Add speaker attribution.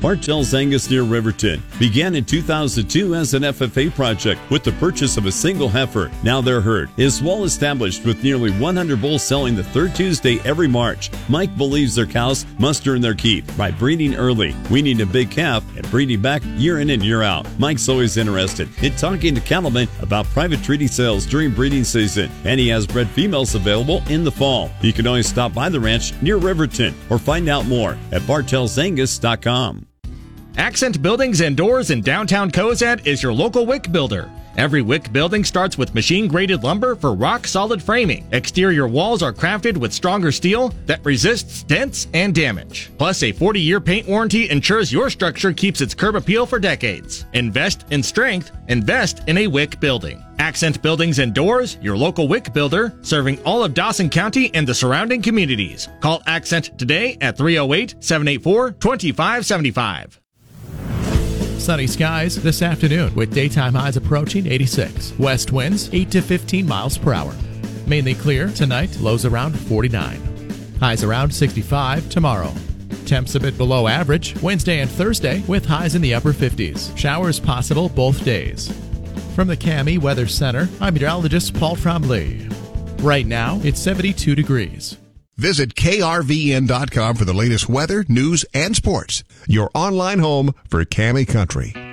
Speaker 1: Bartell's Angus near Riverton began in 2002 as an FFA project with the purchase of a single heifer. Now their herd is well established with nearly 100 bulls selling the third Tuesday every March. Mike believes their cows must earn their keep by breeding early, weaning a big calf, and breeding back year in and year out. Mike's always interested in talking to cattlemen about private treaty sales during breeding season, and he has bred females available in the fall. You can always stop by the ranch near Riverton or find out more at bartelsangus.com.
Speaker 2: Accent Buildings and Doors in downtown Cozad is your local WIC builder. Every WIC building starts with machine-graded lumber for rock-solid framing. Exterior walls are crafted with stronger steel that resists dents and damage. Plus, a 40-year paint warranty ensures your structure keeps its curb appeal for decades. Invest in strength. Invest in a WIC building. Accent Buildings and Doors, your local WIC builder, serving all of Dawson County and the surrounding communities. Call Accent today at 308-784-2575.
Speaker 3: Sunny skies this afternoon with daytime highs approaching 86. West winds 8 to 15 miles per hour. Mainly clear tonight, lows around 49. Highs around 65 tomorrow. Temps a bit below average Wednesday and Thursday with highs in the upper 50s. Showers possible both days. From the Cami Weather Center, I'm meteorologist Paul Trombley. Right now, it's 72 degrees.
Speaker 4: Visit krvn.com for the latest weather, news, and sports. Your online home for Cami Country.